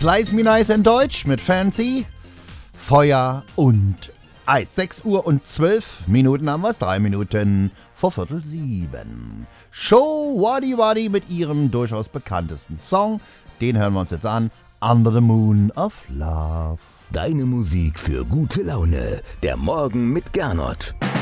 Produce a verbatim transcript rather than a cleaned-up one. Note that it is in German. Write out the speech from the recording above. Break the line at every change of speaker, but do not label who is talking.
Slice Me Nice in Deutsch mit Fancy, Feuer und Eis. sechs Uhr und zwölf Minuten haben wir's, drei Minuten vor Viertel sieben. Show Waddy Waddy mit ihrem durchaus bekanntesten Song. Den hören wir uns jetzt an. Under the Moon of Love.
Deine Musik für gute Laune. Der Morgen mit Gernot.